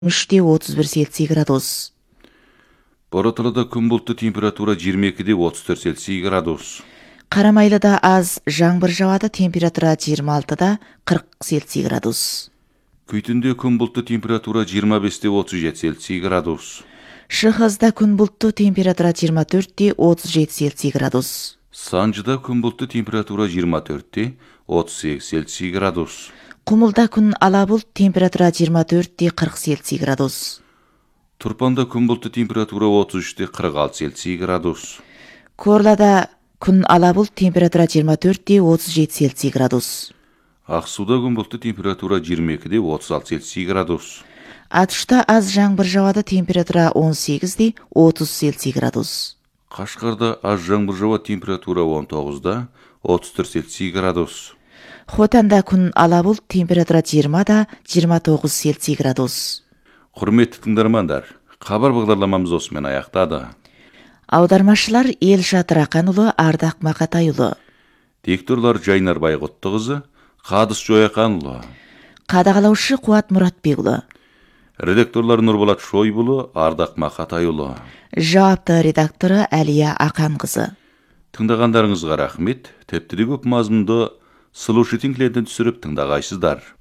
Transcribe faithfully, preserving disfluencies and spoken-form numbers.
үште отуз бир Цельсий градус. Бороталыда күн бұлтты, температура жыйырма экиде отуз төрт Цельсий градус. Карамайлыда аз жаңбыр жауады, температура жыйырма алтыда кырк Цельсий градус. Күйтүндө күн бұлтты, температура жыйырма беште отуз жети Цельсий градус. Шыхызда күн бұлтты, температура жыйырма төртте отуз жети Цельсий градус. Санжыда күн бұлтты, температура жыйырма төртте отуз сегиз Цельсий градус. Кумулда күн ала бұлт, температура жыйырма төртте кырк Цельсий градус. Турпанда күн бұлтты, температура отуз үште кырк алты Цельсий градус. Корлада күн ала бұлт, температура жыйырма төртте отуз жети Цельсий градус. Аксууда күн бұлтты, температура жыйырма экиде отуз алты Цельсий градус. Атышта аз жаңбыр жауады, температура он сегизде отуз Цельсий градус. Кашкарда аз жаңбыр жауады, температура он тогузда отуз төрт Цельсий градус. Хотанда күн ала бұлт, температура жыйырмада жыйырма тогуз Цельсий градус. Құрметті тыңдармандар, хабар бағдарламамыз осымен аяқтады. Аудармашылар Елшат Рақанұлы, Ардақ Мақатайұлы. Дикторлар Жайнар Байғұттығызы, Қадыс Жояқанұлы. Қадағалаушы Қуат Мұратбекұлы. Редакторлар Нұрболат Шойбұлы, Ардақ Мақатайұлы. Жауапты редакторы Әлия Ақанқызы. Тыңдағандарыңызға рахмет, тепті көп мазмұнды слушательдерден түсіріп тыңдағайсыздар.